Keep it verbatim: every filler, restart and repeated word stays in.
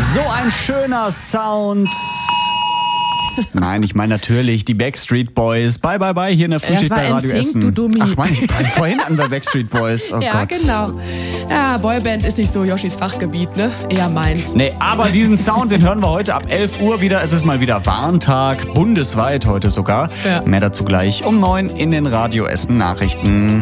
So ein schöner Sound. Nein, ich meine natürlich die Backstreet Boys. Bye, bye, bye, hier in der Frühschicht bei Radio Essen. Du Dummi. Ach, mein, vorhin hatten wir Backstreet Boys. Oh ja, Gott. genau. Ja, Boyband ist nicht so Yoshis Fachgebiet, ne? Eher meins. Nee, aber diesen Sound, den hören wir heute ab elf Uhr wieder. Es ist mal wieder Warntag, bundesweit heute sogar. Ja. Mehr dazu gleich um neun in den Radio Essen Nachrichten.